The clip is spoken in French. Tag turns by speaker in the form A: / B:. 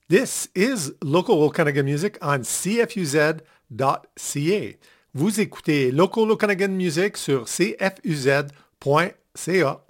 A: This is Local Okanagan Music on CFUZ.ca. Vous écoutez Local Okanagan Music sur CFUZ.ca.